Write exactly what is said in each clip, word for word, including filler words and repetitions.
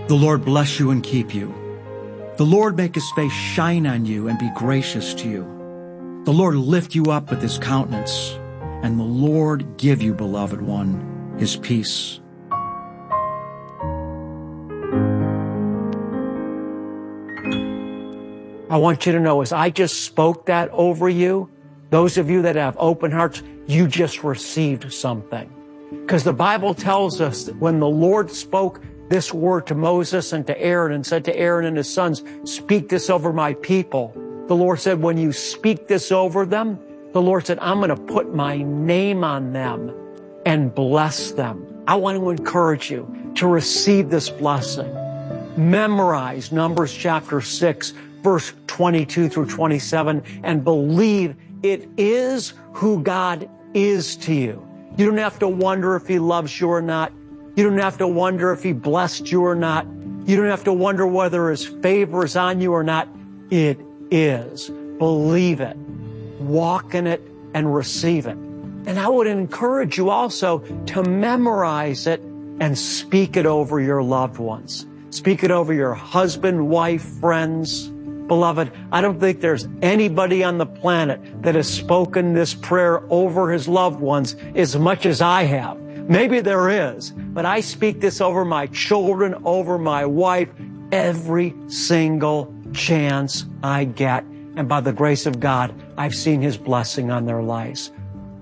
The Lord bless you and keep you. The Lord make his face shine on you and be gracious to you. The Lord lift you up with his countenance, and the Lord give you, beloved one, his peace. I want you to know, as I just spoke that over you, those of you that have open hearts, you just received something. Because the Bible tells us that when the Lord spoke this word to Moses and to Aaron and said to Aaron and his sons, speak this over my people. The Lord said, when you speak this over them, the Lord said, I'm going to put my name on them and bless them. I want to encourage you to receive this blessing. Memorize Numbers chapter six, verse twenty-two through twenty-seven, and believe it is who God is to you. You don't have to wonder if he loves you or not. You don't have to wonder if he blessed you or not. You don't have to wonder whether his favor is on you or not. It is. Believe it. Walk in it and receive it. And I would encourage you also to memorize it and speak it over your loved ones. Speak it over your husband, wife, friends. Beloved, I don't think there's anybody on the planet that has spoken this prayer over his loved ones as much as I have. Maybe there is, but I speak this over my children, over my wife, every single chance I get. And by the grace of God, I've seen his blessing on their lives.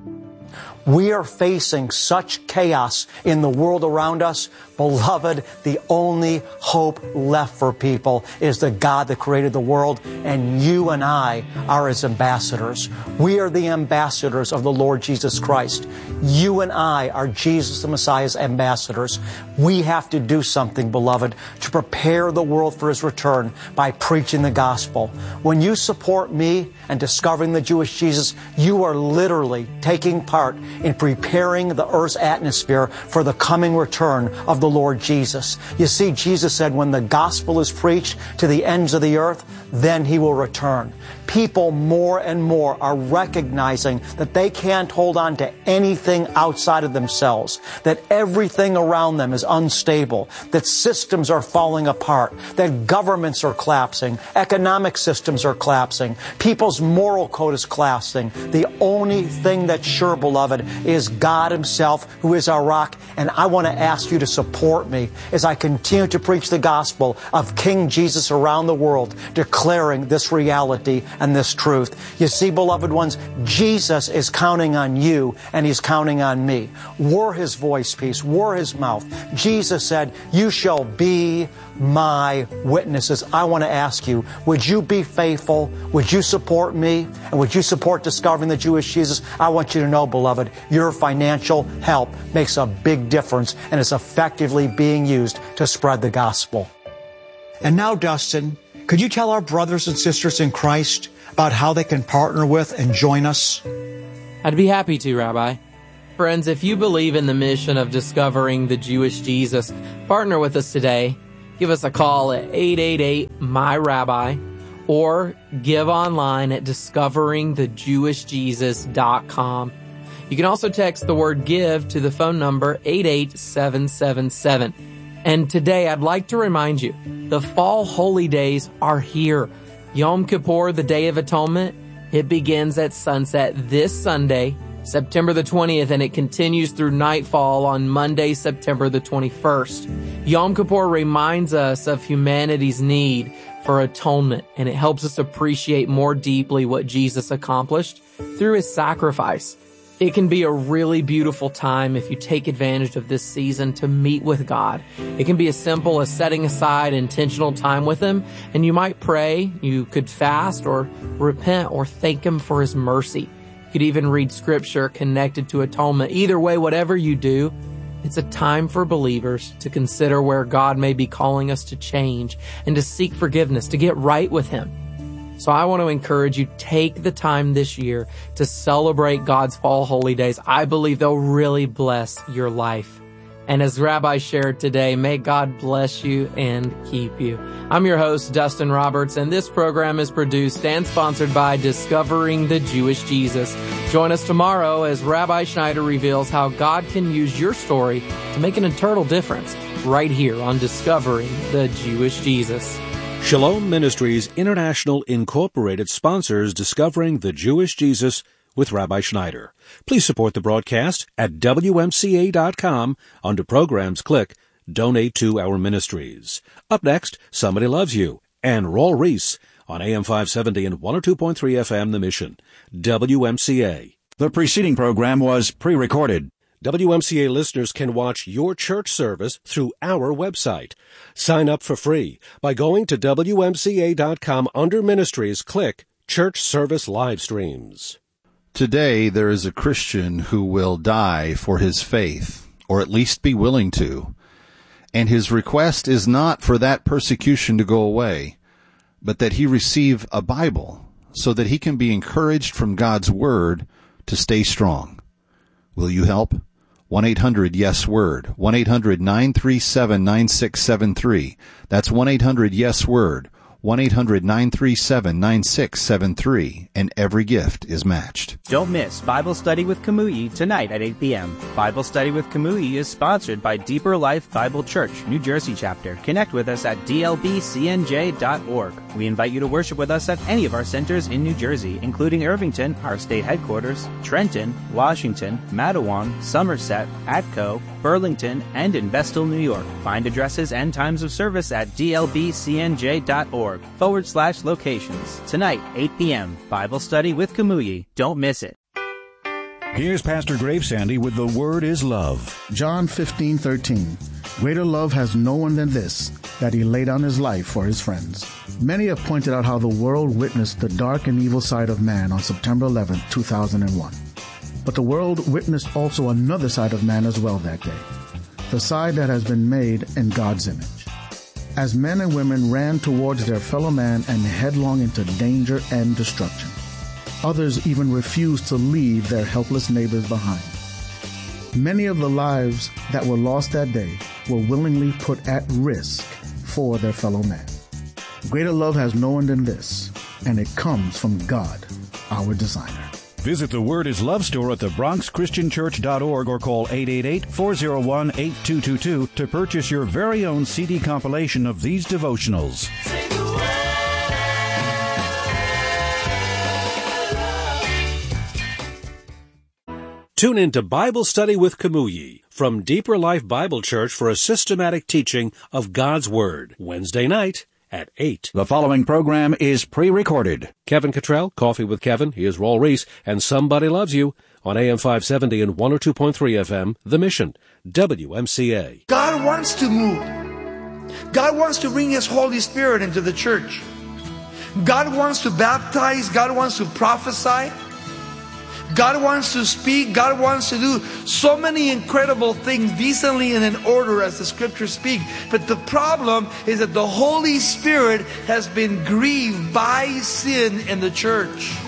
We are facing such chaos in the world around us. Beloved, the only hope left for people is the God that created the world, and you and I are his ambassadors. We are the ambassadors of the Lord Jesus Christ. You and I are Jesus the Messiah's ambassadors. We have to do something, beloved, to prepare the world for his return by preaching the gospel. When you support me and discovering the Jewish Jesus, you are literally taking part in preparing the earth's atmosphere for the coming return of the Lord Jesus. You see, Jesus said, when the gospel is preached to the ends of the earth, then he will return. People more and more are recognizing that they can't hold on to anything outside of themselves, that everything around them is unstable, that systems are falling apart, that governments are collapsing, economic systems are collapsing, people's moral code is collapsing. The only thing that's sure, beloved, is God himself, who is our rock. And I want to ask you to support me as I continue to preach the gospel of King Jesus around the world, declaring this reality and this truth. You see, beloved ones, Jesus is counting on you and he's counting on me. We're his voice piece. We're his mouth. Jesus said, you shall be my witnesses. I want to ask you, would you be faithful? Would you support me? And would you support discovering the Jewish Jesus? I want you to know, beloved, your financial help makes a big difference and is effectively being used to spread the gospel. And now, Dustin, could you tell our brothers and sisters in Christ about how they can partner with and join us? I'd be happy to, Rabbi. Friends, if you believe in the mission of discovering the Jewish Jesus, partner with us today. Give us a call at eight eight eight, M Y R A B I or give online at discovering the jewish jesus dot com. You can also text the word GIVE to the phone number eight eight seven seven seven. And today I'd like to remind you, the fall holy days are here. Yom Kippur, the Day of Atonement, it begins at sunset this Sunday, September the twentieth, and it continues through nightfall on Monday, September the twenty-first. Yom Kippur reminds us of humanity's need for atonement, and it helps us appreciate more deeply what Jesus accomplished through his sacrifice. It can be a really beautiful time if you take advantage of this season to meet with God. It can be as simple as setting aside intentional time with him, and you might pray, you could fast or repent or thank him for his mercy. You could even read scripture connected to atonement. Either way, whatever you do, it's a time for believers to consider where God may be calling us to change and to seek forgiveness, to get right with him. So I want to encourage you, take the time this year to celebrate God's fall holy days. I believe they'll really bless your life. And as Rabbi shared today, may God bless you and keep you. I'm your host, Dustin Roberts, and this program is produced and sponsored by Discovering the Jewish Jesus. Join us tomorrow as Rabbi Schneider reveals how God can use your story to make an eternal difference right here on Discovering the Jewish Jesus. Shalom Ministries International Incorporated sponsors Discovering the Jewish Jesus with Rabbi Schneider. Please support the broadcast at W M C A dot com. Under Programs, click Donate to Our Ministries. Up next, Somebody Loves You, and Raul Reese on A M five seventy and one oh two point three F M The Mission, W M C A. The preceding program was pre-recorded. W M C A listeners can watch your church service through our website. Sign up for free by going to W M C A dot com. Under Ministries, click Church Service Live Streams. Today, there is a Christian who will die for his faith, or at least be willing to. And his request is not for that persecution to go away, but that he receive a Bible so that he can be encouraged from God's Word to stay strong. Will you help? one eight hundred yes word, one eight hundred nine three seven nine six seven three. That's one eight hundred yes word, one eight hundred nine three seven nine six seven three, and every gift is matched. Don't miss Bible Study with Kamui tonight at eight p.m. Bible Study with Kamui is sponsored by Deeper Life Bible Church, New Jersey chapter. Connect with us at D L B C N J dot org. We invite you to worship with us at any of our centers in New Jersey, including Irvington, our state headquarters, Trenton, Washington, Matawan, Somerset, Atco, Burlington, and in Vestal, New York. Find addresses and times of service at D L B C N J dot org. forward slash locations. Tonight, eight p.m. Bible Study with Kamui. Don't miss it. Here's Pastor Gravesandy with The Word is Love. John fifteen thirteen. Greater love has no one than this, that he laid down his life for his friends. Many have pointed out how the world witnessed the dark and evil side of man on September eleventh, two thousand one. But the world witnessed also another side of man as well that day, the side that has been made in God's image. As men and women ran towards their fellow man and headlong into danger and destruction. Others even refused to leave their helpless neighbors behind. Many of the lives that were lost that day were willingly put at risk for their fellow man. Greater love has no one than this, and it comes from God, our designer. Visit the Word is Love store at the Bronx Christian Church dot org or call eight eight eight, four oh one, eight two two two to purchase your very own C D compilation of these devotionals. Tune in to Bible Study with Kamui from Deeper Life Bible Church for a systematic teaching of God's Word, Wednesday night at eight. The following program is pre-recorded. Kevin Cottrell, Coffee with Kevin, here's Raul Reese, and Somebody Loves You on A M five seventy and one oh two point three F M, The Mission, W M C A. God wants to move. God wants to bring His Holy Spirit into the church. God wants to baptize. God wants to prophesy. God wants to speak. God wants to do so many incredible things decently and in order as the Scriptures speak. But the problem is that the Holy Spirit has been grieved by sin in the church.